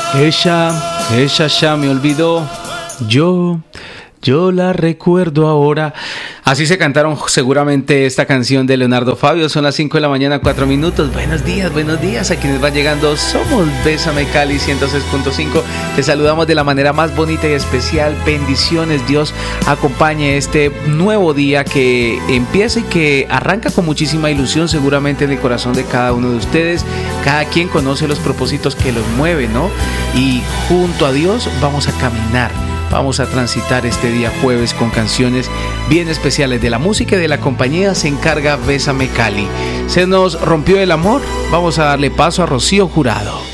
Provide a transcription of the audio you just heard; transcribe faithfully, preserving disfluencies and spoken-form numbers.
Ella, ella ya me olvidó, yo, yo la recuerdo ahora. Así se cantaron seguramente esta canción de Leonardo Fabio. Son las cinco de la mañana, cuatro minutos. Buenos días, buenos días a quienes van llegando. Somos Bésame Cali ciento seis punto cinco. Te saludamos de la manera más bonita y especial. Bendiciones, Dios acompañe este nuevo día que empieza y que arranca con muchísima ilusión seguramente en el corazón de cada uno de ustedes. Cada quien conoce los propósitos que los mueven, ¿no? Y junto a Dios vamos a caminar. Vamos a transitar este día jueves con canciones bien especiales. De la música y de la compañía se encarga Bésame Cali. ¿Se nos rompió el amor? Vamos a darle paso a Rocío Jurado.